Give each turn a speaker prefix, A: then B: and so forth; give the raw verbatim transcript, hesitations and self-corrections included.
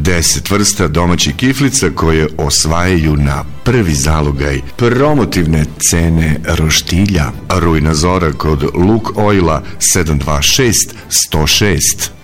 A: deset vrsta domaćih kiflica koje osvajaju na prvi zalogaj promotivne cene roštilja. Rujna zora kod Luk Oila sedam dva šest sto šest.